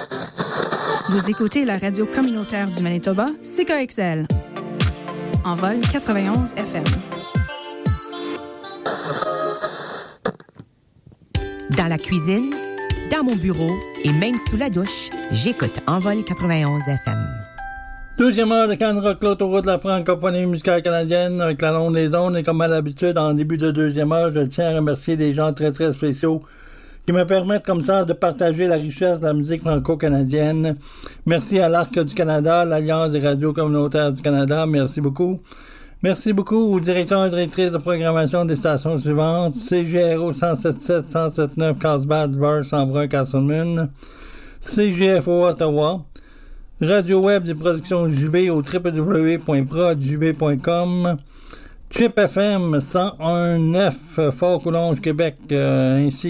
Vous écoutez la radio communautaire du Manitoba, CKXL. En vol 91 FM. Dans la cuisine, dans mon bureau et même sous la douche, j'écoute Envol 91 FM. Deuxième heure de Can Rock, l'autoroute de la francophonie musicale canadienne avec la longue des ondes. Et comme à l'habitude, en début de deuxième heure, je tiens à remercier des gens très très spéciaux qui me permettent comme ça de partager la richesse de la musique franco-canadienne. Merci à l'Arc du Canada, l'Alliance des radios communautaires du Canada. Merci beaucoup. Merci beaucoup aux directeurs et directrices de programmation des stations suivantes. CGRO 107.7, 107.9, Carlsbad, Verse, Embrun, Castleman. CGFO Ottawa. Radio Web des productions JB au www.prodjb.com. Trip FM 101.9, Fort-Coulonge, Québec, ainsi